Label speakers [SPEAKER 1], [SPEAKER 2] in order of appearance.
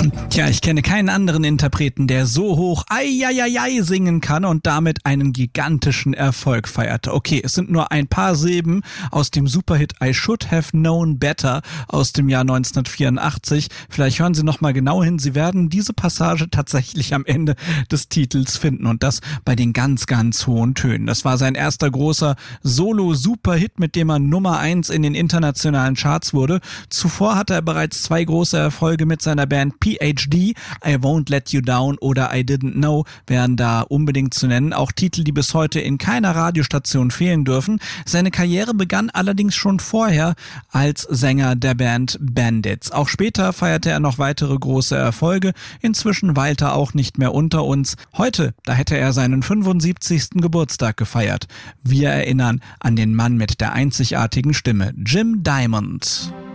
[SPEAKER 1] Tja, ich kenne keinen anderen Interpreten, der so hoch Eieiei singen kann und damit einen gigantischen Erfolg feierte. Okay, es sind nur ein paar Silben aus dem Superhit I Should Have Known Better aus dem Jahr 1984. Vielleicht hören Sie noch mal genau hin. Sie werden diese Passage tatsächlich am Ende des Titels finden und das bei den ganz, ganz hohen Tönen. Das war sein erster großer Solo-Superhit, mit dem er Nummer 1 in den internationalen Charts wurde. Zuvor hatte er bereits 2 große Erfolge mit seiner Band PhD, I Won't Let You Down oder I Didn't Know wären da unbedingt zu nennen. Auch Titel, die bis heute in keiner Radiostation fehlen dürfen. Seine Karriere begann allerdings schon vorher als Sänger der Band Bandits. Auch später feierte er noch weitere große Erfolge. Inzwischen weilt er auch nicht mehr unter uns. Heute, da hätte er seinen 75. Geburtstag gefeiert. Wir erinnern an den Mann mit der einzigartigen Stimme, Jim Diamond.